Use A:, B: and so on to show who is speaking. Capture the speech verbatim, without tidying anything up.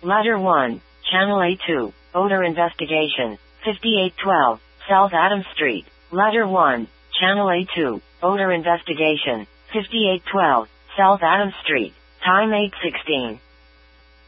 A: Ladder one, Channel A two, Odor Investigation, fifty-eight twelve, South Adams Street. Ladder one, Channel A two, Odor Investigation, fifty-eight twelve, South Adams Street. Time eight sixteen.